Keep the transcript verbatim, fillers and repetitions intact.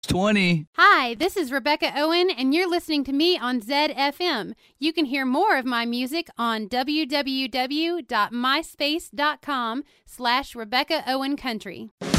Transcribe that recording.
twenty. Hi, this is Rebecca Owen, and you're listening to me on Zed F M. You can hear more of my music on www.myspace.com slash Rebecca Owen Country.